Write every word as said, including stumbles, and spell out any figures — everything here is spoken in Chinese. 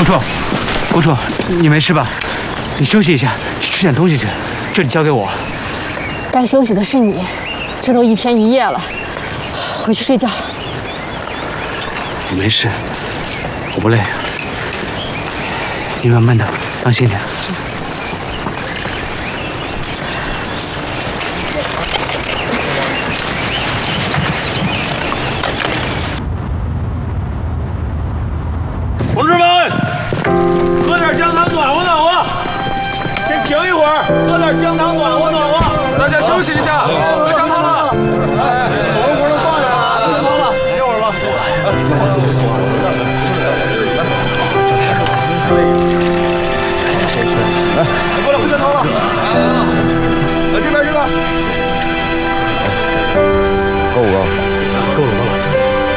公主，公主，你没事吧？你休息一下，去吃点东西去。这里交给我。 该休息的是你，这都一天一夜了，回去睡觉。 我没事，我不累。你慢慢的，当心点。 同志们，喝点姜汤暖和暖和。先停一会儿，喝点姜汤暖和暖和。 大家休息一下，喝姜汤了。 哎，活着活着放下啊！喝汤了，歇会儿吧。来，过来喝姜汤了。来这边这边。够不够？